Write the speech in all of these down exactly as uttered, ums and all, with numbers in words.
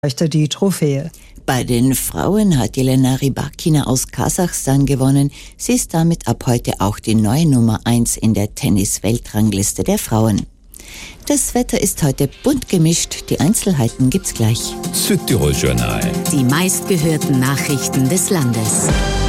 reichte die Trophäe. Bei den Frauen hat Jelena Rybakina aus Kasachstan gewonnen. Sie ist damit ab heute auch die neue Nummer eins in der Tennis-Weltrangliste der Frauen. Das Wetter ist heute bunt gemischt. Die Einzelheiten gibt's gleich. Südtirol-Journal. Die meistgehörten Nachrichten des Landes.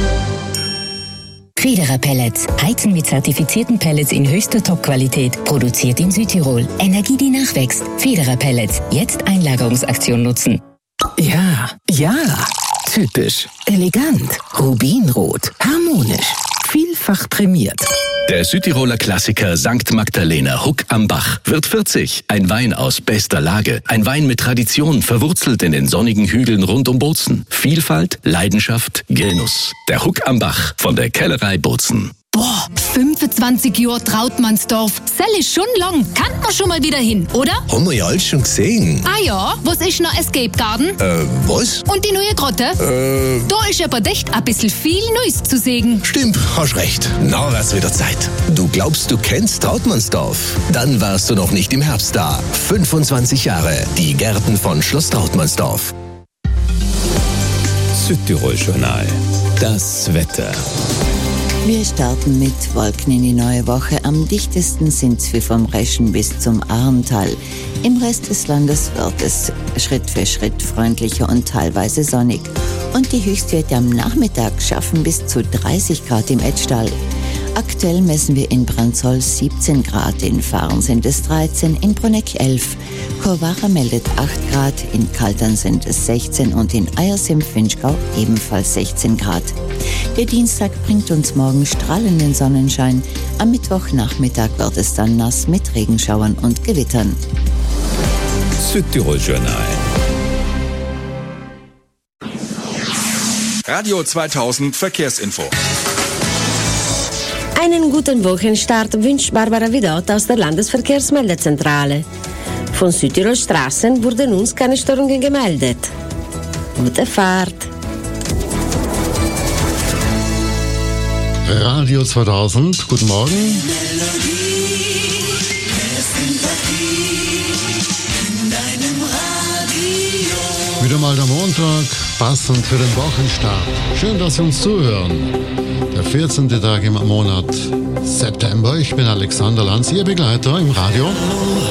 Federer Pellets. Heizen mit zertifizierten Pellets in höchster Top-Qualität. Produziert in Südtirol. Energie, die nachwächst. Federer Pellets. Jetzt Einlagerungsaktion nutzen. Ja, ja. Typisch. Elegant. Rubinrot. Harmonisch. Vielfach prämiert. Der Südtiroler Klassiker Sankt Magdalena Huck am Bach wird vierzig. Ein Wein aus bester Lage. Ein Wein mit Tradition, verwurzelt in den sonnigen Hügeln rund um Bozen. Vielfalt, Leidenschaft, Genuss. Der Huck am Bach von der Kellerei Bozen. Boah, fünfundzwanzig Jahre Trautmannsdorf. Sell ist schon lang. Kann man schon mal wieder hin, oder? Haben wir ja alles schon gesehen. Ah ja, was ist noch Escape Garden? Äh, was? Und die neue Grotte? Äh... Da ist aber echt ein bisschen viel Neues zu sehen. Stimmt, hast recht. Na, wär's wieder Zeit. Du glaubst, du kennst Trautmannsdorf? Dann warst du noch nicht im Herbst da. fünfundzwanzig Jahre. Die Gärten von Schloss Trautmannsdorf. Südtirol-Journal. Das Wetter. Wir starten mit Wolken in die neue Woche. Am dichtesten sind's wie vom Reschen bis zum Ahrntal. Im Rest des Landes wird es Schritt für Schritt freundlicher und teilweise sonnig. Und die Höchstwerte am Nachmittag schaffen bis zu dreißig Grad im Etschtal. Aktuell messen wir in Branzoll siebzehn Grad, in Fahren sind es dreizehn, in Bruneck elf. Chorwara meldet acht Grad, in Kaltern sind es sechzehn und in Eiersim-Finchgau ebenfalls sechzehn Grad. Der Dienstag bringt uns morgen strahlenden Sonnenschein. Am Mittwochnachmittag wird es dann nass mit Regenschauern und Gewittern. Südtirol-Journal. Radio zweitausend Verkehrsinfo. Einen guten Wochenstart wünscht Barbara Vidot aus der Landesverkehrsmeldezentrale. Von Südtirol Straßen wurden uns keine Störungen gemeldet. Gute Fahrt! Radio zweitausend, guten Morgen. Wieder mal der Montag, passend für den Wochenstart. Schön, dass Sie uns zuhören. Der vierzehnte Tag im Monat September. Ich bin Alexander Lanz, Ihr Begleiter im Radio.